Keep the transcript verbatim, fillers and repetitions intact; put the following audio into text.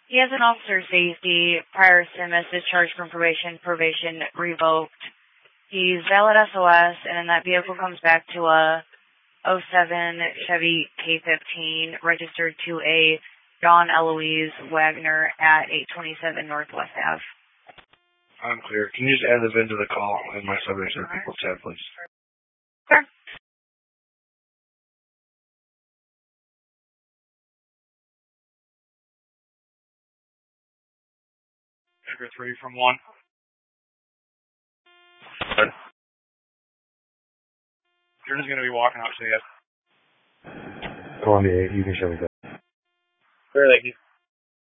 He has an officer safety, prior stimulus, discharged from probation, probation revoked. He's valid S O S, and then that vehicle comes back to a oh seven Chevy K fifteen, registered to a John Eloise Wagner at eight twenty-seven Northwest Ave. I'm clear. Can you just add the V I N to the call and my subject to the people tab, please? Sure. Sugar three from one. Good. You're just going to be walking out, so yes. Columbia eight, you can show me that. Where are they?